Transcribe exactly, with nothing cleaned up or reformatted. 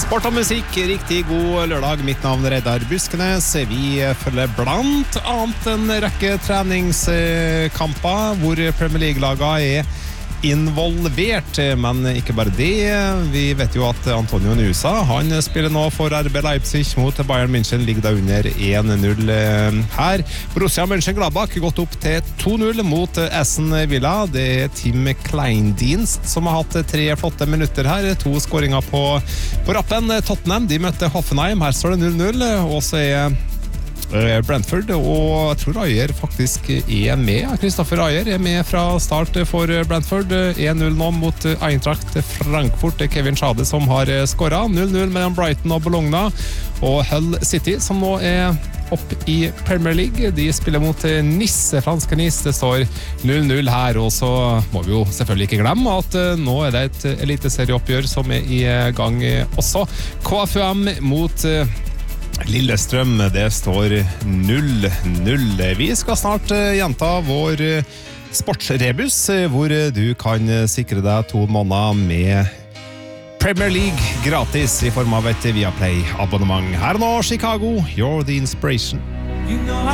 Sport og musikk, riktig god lørdag. Mitt navn er Reidar Buskenes. Vi følger blant annet en rekke treningskamper hvor Premier League-laget er involvert, men ikke bare det. Vi vet jo at Antonio Nusa, han spiller nå for R B Leipzig mot Bayern München, ligger da under en null her. Borussia Mönchengladbach gått opp til to null mot Aston Villa. Det er Tim Kleindienst som har hatt tre flotte minutter her, to skåringer på, på rappen. Tottenham, de møtte Hoffenheim, her står det null null, og så er Brentford, og jeg tror Ayer faktisk er med. Kristoffer Ayer er med fra start for Brentford. en null nå mot Eintracht Frankfurt. Kevin Schade som har skåret. null null mellom Brighton og Bologna. Og Hull City som nå er opp i Premier League. De spiller mot Nice, franske Nice. Det står null null her, og så må vi jo selvfølgelig ikke glemme at nå er det et eliteserieoppgjør som er i gang også. K F U M mot Lillestrøm, det står null null. Vi skal snart gjenta vår sportsrebus, hvor du kan sikre deg to måneder med Premier League gratis i form av et Viaplay-abonnement. Her nå, Chicago, You're the Inspiration.